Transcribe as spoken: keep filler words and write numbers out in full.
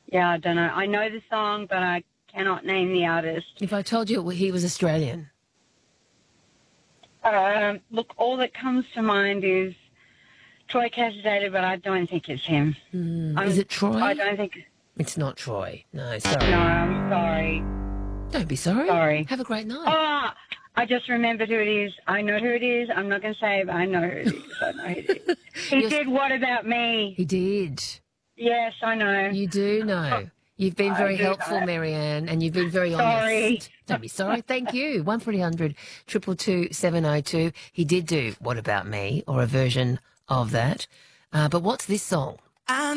Yeah, I don't know. I know the song, but I cannot name the artist. If I told you he was Australian. Um, look, all that comes to mind is Troy Cassidy, but I don't think it's him. Mm. Is it Troy? I don't think... It's not Troy. No, sorry. No, I'm sorry. Don't be sorry. Sorry. Have a great night. Oh, I just remembered who it is. I know who it is. I'm not going to say it, but I know who it is. I know who it is. He You're... did What About Me? He did. Yes, I know. You do know. You've been very helpful, know. Marianne, and you've been very Sorry. honest. Don't be sorry. Thank you. one three hundred two two two seven oh two. He did do What About Me, or a version of that. Uh, but what's this song? I'm